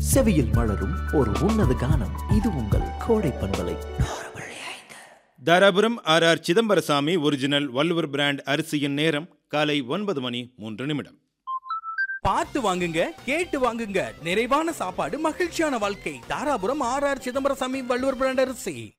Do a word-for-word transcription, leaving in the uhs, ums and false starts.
செவியில் மலரும் ஒரு உன்னத கானம். இது உங்கள் கோடை பண்பலை. Dharapuram R R Chidambarasamy original Valluvar brand அரிசியின் நேரம் காலை ஒன்பது மணி மூன்று நிமிடம். பார்த்து வாங்குங்க, கேட்டு வாங்குங்க. நிறைவான சாப்பாடு, மகிழ்ச்சியான வாழ்க்கை. Dharapuram R R Chidambarasamy Valluvar brand அரிசி.